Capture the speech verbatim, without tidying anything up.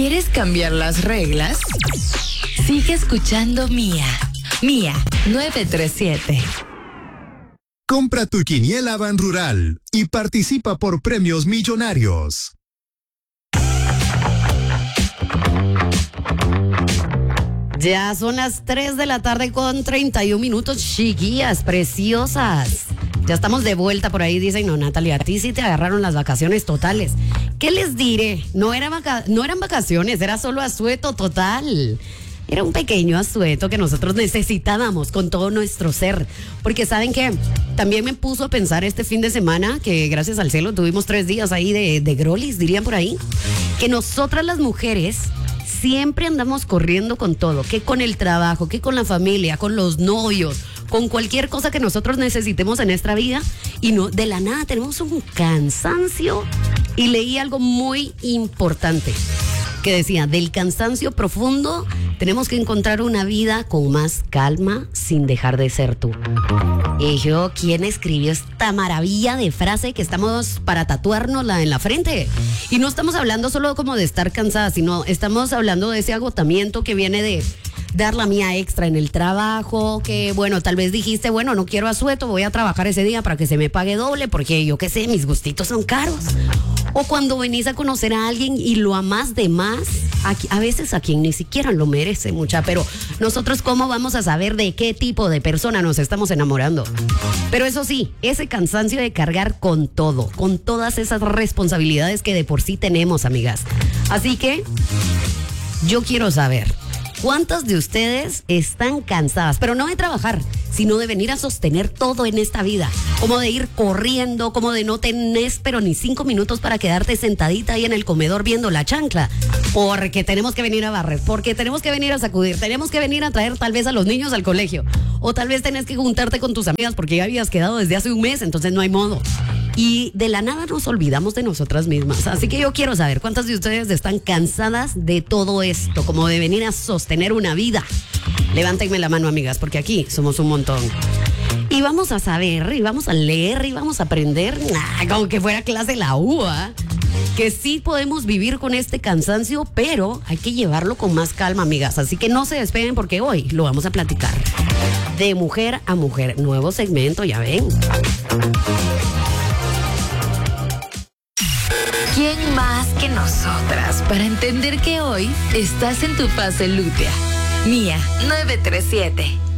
¿Quieres cambiar las reglas? Sigue escuchando Mía. Mía nueve tres siete. Compra tu quiniela Ban Rural y participa por premios millonarios. Ya son las tres de la tarde con treinta y un minutos, chiquillas preciosas. Ya estamos de vuelta por ahí, dicen, no, Natalia, a ti sí te agarraron las vacaciones totales. ¿Qué les diré? No, era vaca- no eran vacaciones, era solo asueto total. Era un pequeño asueto que nosotros necesitábamos con todo nuestro ser. Porque ¿saben qué? También me puso a pensar este fin de semana, que gracias al cielo tuvimos tres días ahí de, de grolis, dirían por ahí, que nosotras las mujeres siempre andamos corriendo con todo, que con el trabajo, que con la familia, con los novios, con cualquier cosa que nosotros necesitemos en nuestra vida, y no, de la nada tenemos un cansancio. Y leí algo muy importante que decía, del cansancio profundo tenemos que encontrar una vida con más calma sin dejar de ser tú. Y yo, ¿quién escribió esta maravilla de frase que estamos para tatuárnosla en la frente? Y no estamos hablando solo como de estar cansada, sino estamos hablando de ese agotamiento que viene de dar la mía extra en el trabajo, que bueno, tal vez dijiste, bueno, no quiero asueto, voy a trabajar ese día para que se me pague doble, porque yo qué sé, mis gustitos son caros. O cuando venís a conocer a alguien y lo amás de más, a, a veces a quien ni siquiera lo merece, mucha, pero nosotros cómo vamos a saber de qué tipo de persona nos estamos enamorando. Pero eso sí, ese cansancio de cargar con todo, con todas esas responsabilidades que de por sí tenemos, amigas. Así que yo quiero saber, ¿cuántas de ustedes están cansadas? Pero no de trabajar, sino de venir a sostener todo en esta vida. Como de ir corriendo, como de no tenés pero ni cinco minutos para quedarte sentadita ahí en el comedor viendo la chancla. Porque tenemos que venir a barrer, porque tenemos que venir a sacudir, tenemos que venir a traer tal vez a los niños al colegio. O tal vez tenés que juntarte con tus amigas porque ya habías quedado desde hace un mes, entonces no hay modo. Y de la nada nos olvidamos de nosotras mismas. Así que yo quiero saber, ¿cuántas de ustedes están cansadas de todo esto? Como de venir a sostener una vida. Levántenme la mano, amigas, porque aquí somos un montón. Y vamos a saber, y vamos a leer, y vamos a aprender, nah, como que fuera clase la U, ¿eh? Que sí podemos vivir con este cansancio, pero hay que llevarlo con más calma, amigas. Así que no se despeguen porque hoy lo vamos a platicar. De mujer a mujer, nuevo segmento, ya ven. ¿Quién más que nosotras para entender que hoy estás en tu fase lútea? Mía nueve tres siete.